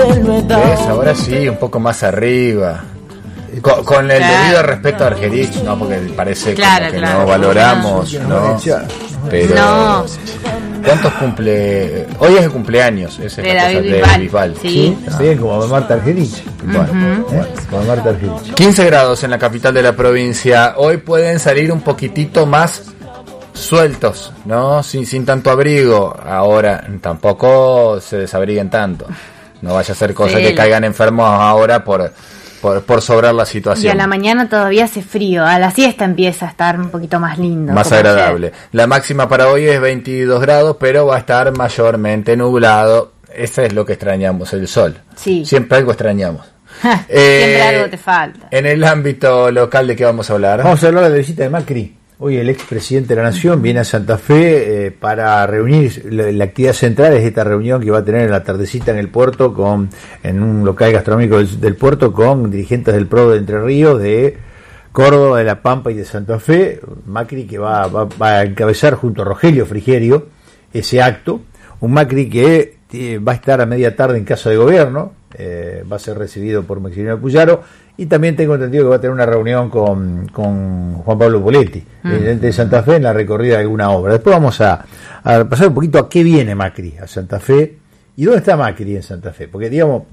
te lo he dado. ¿Ves? Ahora sí, un poco más arriba. Con el debido respeto a Argerich, no, porque parece como que no valoramos, ¿no? Pero No. ¿cuántos cumple? Hoy es el cumpleaños, ese De es David Bisbal. Sí. Bien, como Marta Argerich. Bueno, Como Marta Argerich. 15 grados en la capital de la provincia. Hoy pueden salir un poquitito más sueltos, ¿no? Sin tanto abrigo. Ahora tampoco se desabriguen tanto. No vaya a ser cosa que caigan enfermos ahora por sobrar la situación. Y a la mañana todavía hace frío, a la siesta empieza a estar un poquito más lindo. Más agradable. Ayer. La máxima para hoy es 22 grados, pero va a estar mayormente nublado. Eso es lo que extrañamos, el sol. Sí. Siempre algo extrañamos. Siempre algo te falta. En el ámbito local, ¿de qué vamos a hablar? Vamos a hablar de la visita de Macri. Hoy el expresidente de la Nación viene a Santa Fe para reunir. La actividad central es esta reunión que va a tener en la tardecita en el puerto, en un local gastronómico del puerto, con dirigentes del PRO de Entre Ríos, de Córdoba, de La Pampa y de Santa Fe. Macri que va a encabezar junto a Rogelio Frigerio ese acto. Un Macri que va a estar a media tarde en casa de gobierno, va a ser recibido por Maximiliano Puyaro. Y también tengo entendido que va a tener una reunión con Juan Pablo Poletti, de Santa Fe, en la recorrida de alguna obra. Después vamos a pasar un poquito a qué viene Macri a Santa Fe y dónde está Macri en Santa Fe. Porque, digamos,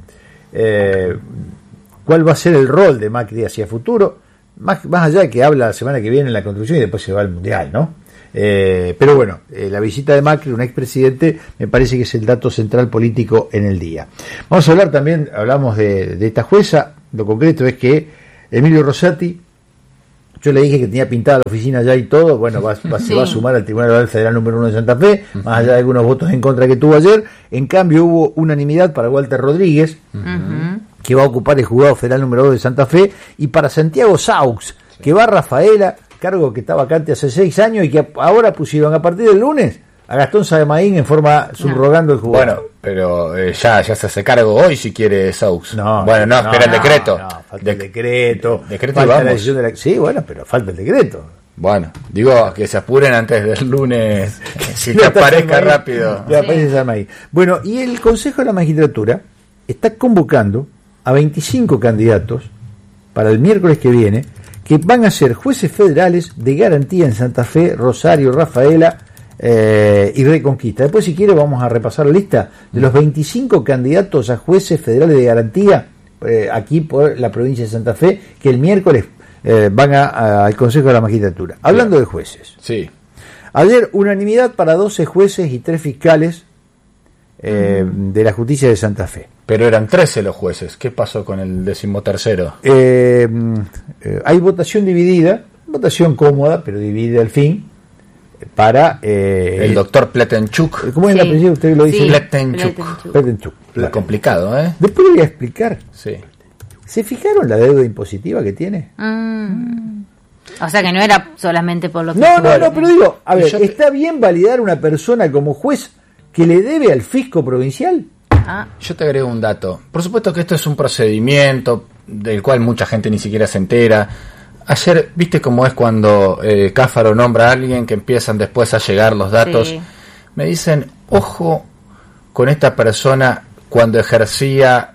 cuál va a ser el rol de Macri hacia futuro, más allá de que habla la semana que viene en la construcción y después se va al Mundial, ¿no? Pero bueno, la visita de Macri, un expresidente, me parece que es el dato central político en el día. Vamos a hablar también, hablamos de esta jueza. Lo concreto es que Emilio Rosati, yo le dije que tenía pintada la oficina ya y todo, bueno, se va a sumar al Tribunal Oral Federal número 1 de Santa Fe, más allá de algunos votos en contra que tuvo ayer. En cambio hubo unanimidad para Walter Rodríguez, que va a ocupar el Juzgado Federal número 2 de Santa Fe, y para Santiago Saux, que va a Rafaela, cargo que está vacante hace 6 años y que ahora pusieron a partir del lunes a Gastón Saemaín en forma subrogando el juzgado. Bueno, pero ya se hace cargo hoy si quiere Saux. Espera el decreto. Falta el decreto. Decreto falta vamos. la decisión de la... Sí, bueno, pero falta el decreto. Bueno, digo que se apuren antes del lunes, si te aparezca rápido. Ya aparece Saemaín. Bueno, y el Consejo de la Magistratura está convocando a 25 candidatos para el miércoles que viene, que van a ser jueces federales de garantía en Santa Fe, Rosario, Rafaela y Reconquista. Después, si quiere, vamos a repasar la lista de los 25 candidatos a jueces federales de garantía aquí por la provincia de Santa Fe, que el miércoles van al Consejo de la Magistratura. Hablando de jueces. Sí. Ayer, unanimidad para 12 jueces y 3 fiscales de la justicia de Santa Fe. Pero eran 13 los jueces. ¿Qué pasó con el 13º? Hay votación dividida, votación cómoda, pero dividida al fin, para... el doctor Pletenchuk. ¿Cómo es el apellido? Usted lo dice. Pletenchuk. Es complicado, ¿eh? Después le voy a explicar. Sí. ¿Se fijaron la deuda impositiva que tiene? O sea que no era solamente por lo que... No, pero digo, a ver, ¿está bien validar una persona como juez que le debe al fisco provincial? Yo te agrego un dato. Por supuesto que esto es un procedimiento del cual mucha gente ni siquiera se entera. Ayer, ¿viste cómo es cuando Cáfaro nombra a alguien que empiezan después a llegar los datos? Sí. Me dicen, ojo con esta persona cuando ejercía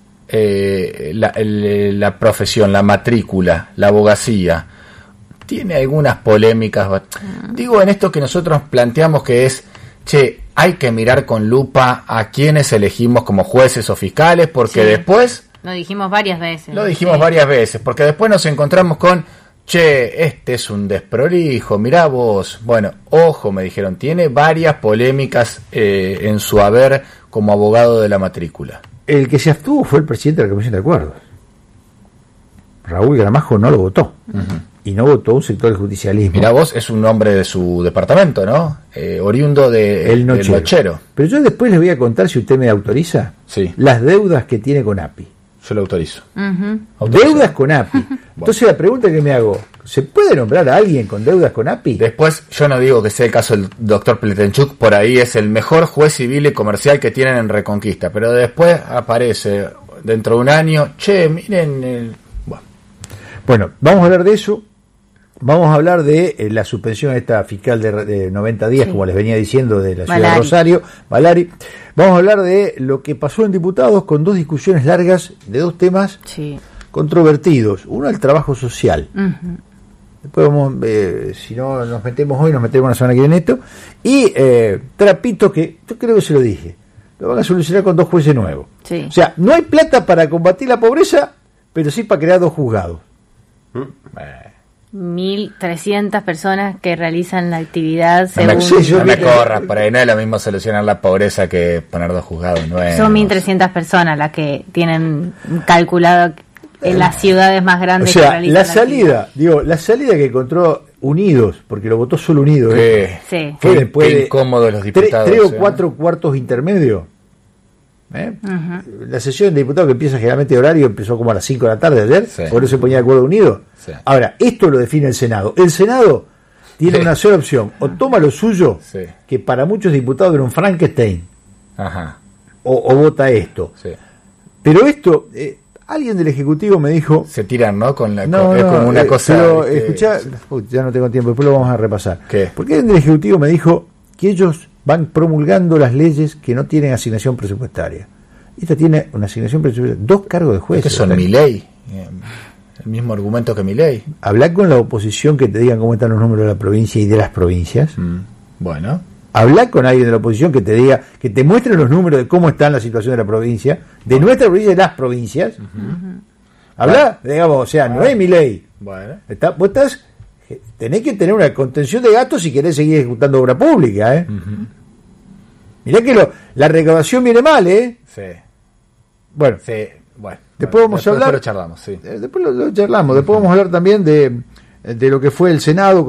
la profesión, la matrícula, la abogacía. Tiene algunas polémicas. Digo, en esto que nosotros planteamos que es, hay que mirar con lupa a quienes elegimos como jueces o fiscales, porque después... Lo dijimos varias veces. Porque después nos encontramos con, este es un desprolijo, mirá vos. Bueno, ojo, me dijeron, tiene varias polémicas en su haber como abogado de la matrícula. El que se abstuvo fue el presidente de la Comisión de Acuerdos. Raúl Gramajo no lo votó. Y no votó un sector del justicialismo. Mirá vos, es un hombre de su departamento, ¿no? Oriundo del Nochero. Pero yo después les voy a contar, si usted me autoriza, las deudas que tiene con API. Yo lo autorizo. Deudas con API. Entonces la pregunta que me hago, ¿se puede nombrar a alguien con deudas con API? Después, yo no digo que sea el caso del doctor Pletenchuk, por ahí es el mejor juez civil y comercial que tienen en Reconquista, pero después aparece dentro de un año, miren... Bueno, vamos a hablar de eso. Vamos a hablar de la suspensión esta fiscal de 90 días, Sí. como les venía diciendo, de la ciudad de Valari. Rosario, Valari. Vamos a hablar de lo que pasó en diputados con dos discusiones largas de dos temas Sí. controvertidos. Uno, el trabajo social. Ujú. Después vamos, si no nos metemos hoy, nos metemos la semana que viene en esto. Y trapito que, yo creo que se lo dije, lo van a solucionar con 2 jueces nuevos. Sí. O sea, no hay plata para combatir la pobreza, pero sí para crear 2 juzgados. 1.300 personas que realizan la actividad No según... me, Sí, yo no me vi- corras, por ahí no es lo mismo solucionar la pobreza que poner 2 juzgados nuevos. Son 1.300 personas las que tienen calculado en las ciudades más O grandes que sea, realizan la actividad. salida que encontró Unidos, porque lo votó solo Unidos, Sí. fue Qué después de incómodos los diputados. 3 o 4 cuartos intermedios. Ujú. La sesión de diputados que empieza generalmente de horario empezó como a las 5 de la tarde ayer, Sí. por eso se ponía de acuerdo Unidos. Sí. Ahora, esto lo define el Senado. El Senado tiene Sí. una sola opción, o toma lo suyo, Sí. que para muchos diputados era un Frankenstein, Ajá, o vota esto. sí. Pero esto, alguien del Ejecutivo me dijo... Se tiran, ¿no? Con la, No, con, es no, como una cosa. pero ¿viste? escuchá, ya no tengo tiempo, después lo vamos a repasar. ¿Qué? Porque alguien del Ejecutivo me dijo que ellos van promulgando las leyes que no tienen asignación presupuestaria. Esta tiene una asignación presupuestaria, 2 cargos de juez. Es que son mi ley. El mismo argumento que mi ley. Hablar con la oposición que te digan cómo están los números de la provincia y de las provincias. Bueno, Hablar con alguien de la oposición que te diga, que te muestre los números de cómo está la situación de la provincia, de nuestra provincia y de las provincias. Hablar, digamos, o sea, no es mi ley. bueno. Vos tenés que tener una contención de gastos si querés seguir ejecutando obra pública, ¿eh? Mirá que la recaudación viene mal, ¿eh? Sí, Bueno, sí. Bueno, Después vamos a hablar- Después lo charlamos, sí. después lo charlamos. Después vamos a hablar también de lo que fue el Senado